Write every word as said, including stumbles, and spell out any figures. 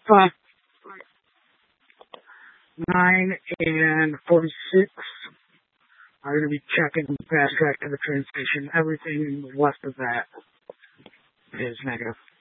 Alpha nine and forty-six are going to be checking fast track to the train station. Everything west of that is negative.